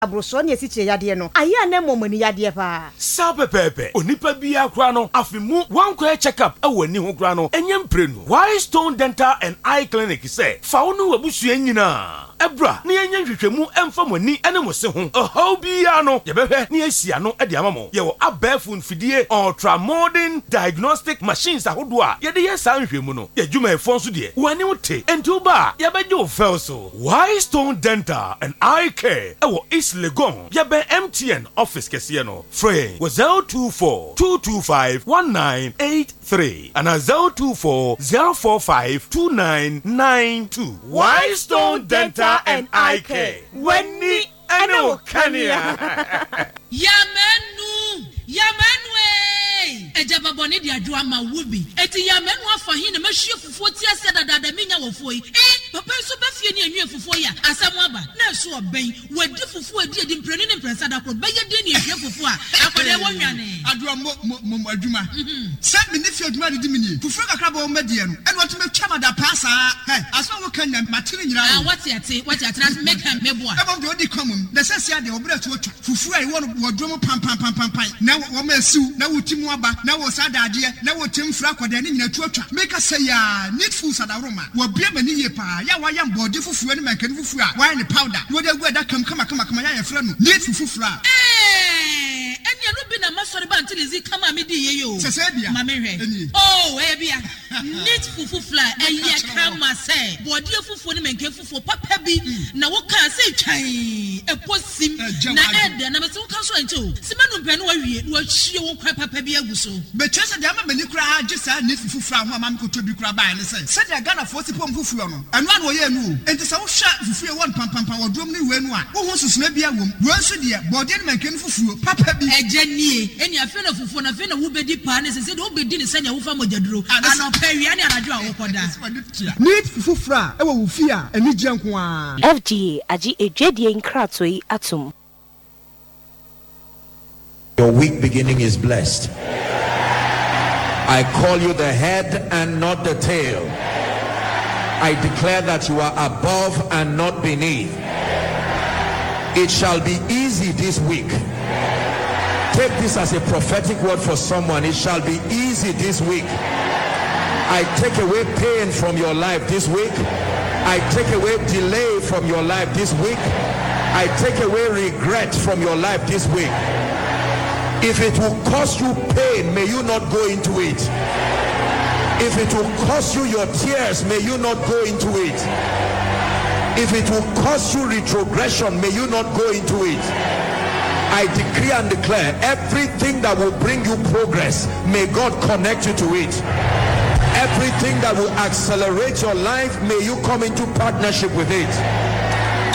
abroso ne esiche yade no aya na momani yade pa sa pepepe onipa bia kra no afimu wankwa check up awani ho kra no enyem prenu Whitestone Dental and Eye Clinic say fa wo no wabusua nyina ebra ne yenye hwehwemu emfa mani ene mo se ho ohaw bia no yebehwe ne asia no de amamo ye wo abafu nfidie ultra modern diagnostic machines ahodo a ye de yesa nhwehmu no ye dwuma efo nso de wani wote enti uba ye beje wo fel so Whitestone Dental and Eye Care ewo East Legon ye be MTN office kese no free was 024 225 1983 and 024 045 2992 Whitestone Dental and Eye Care. Wenni eno kania. Yamenu ejaba boni di adwa ma wubi eti yamenu afa hin na mahwie fufuo ti ase dada minya wofo yi papa so ba fie ni anwie fufuo ya asam aba na so oben wadi fufuo edi mpreni ne mpresa da kro beye de ni ehwie fufuo a akode wonwane adwa mo adwuma se me ne fie adwuma de mini fufuo kakra ba o medie no eno to metwa mada pasa aso wo kanya matire nyira wati ate na make am meboa ebo de odi komum na sese ade obra to otwa fufuo ai wo drum pam na wo ma siu na wo timu aba na wo sadade na wo timfra akoda ne nyina tuatwa make say ya need food sadaroma wo bia mani ye pa ya wa yam body fufuo ne mankani fufuo a wa ne powder wo de gu da kama ya ye fra no need fufuo a enya no bi na masori ba until is kama me di ye yo sese bia ma me hwe oh bia need fufuo eye kama say body fufuo ne mankani fufuo papa bi na wo ka say twan eposim na ede na me so ka so ancho simanu pe no wa wie wo hie wo kwa papa bi aguso be chese de ama mani kura ha gisa need fufuo ho ama me ko to bi kura ba ne say se de Ghana for sipom fufuo no eno an wo ye nu enti se wo hwa fufuo won pam wo drum ne we nu a wo ho susuna bi awom wo nso de body ne mankani fufuo papa bi ejanie eni afi na fufuo na afi na wo bedi pa ne se de wo bedi ne sanya wo fa mojaduro ana pawia ne anadwo a wo koda need fufuo a e wo wo fi a eni gye nko a FGA agi edwedie nkrato yi atum. Your week beginning is blessed. I call you the head and not the tail. I declare that you are above and not beneath. It shall be easy this week. Take this as a prophetic word for someone. It shall be easy this week. I take away pain from your life this week. I take away delay from your life this week. I take away regret from your life this week. If it will cause you pain, may you not go into it. If it will cause you your tears, may you not go into it. If it will cause you retrogression, may you not go into it. I decree and declare everything that will bring you progress, may God connect you to it. Everything that will accelerate your life, may you come into partnership with it.